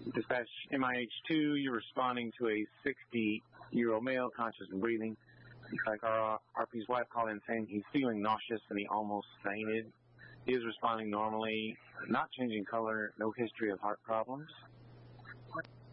Dispatch MIH2, you're responding to a 60-year-old male, conscious and breathing. Like our RP's wife called in saying he's feeling nauseous and he almost fainted. He is responding normally, not changing color, no history of heart problems.